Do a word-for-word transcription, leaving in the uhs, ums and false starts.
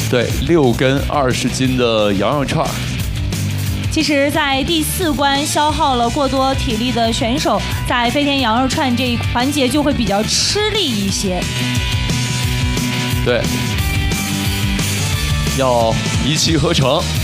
对，六根二十斤的羊肉串。 其实，在第四关消耗了过多体力的选手，在飞天羊肉串这一环节就会比较吃力一些。 对，要一气呵成。